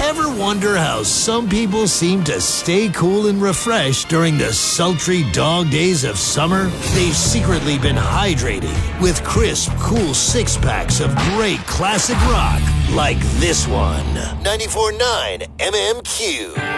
Ever wonder how some people seem to stay cool and refreshed during the sultry dog days of summer? They've secretly been hydrating with crisp, cool six-packs of great classic rock like this one. 94.9 MMQ.